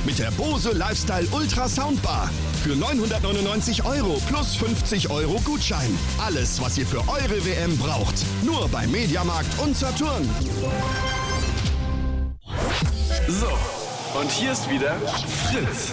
mit der Bose Lifestyle Ultra Soundbar. Für 999 € plus 50 € Gutschein. Alles, was ihr für eure WM braucht. Nur bei Mediamarkt und Saturn. So, und hier ist wieder Fritz.